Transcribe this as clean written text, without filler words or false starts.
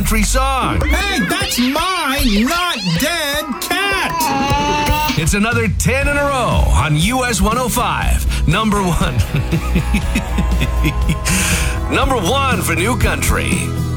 country song. Hey, that's my not dead cat. It's another 10 in a row on US 105. Number one. Number one for new country.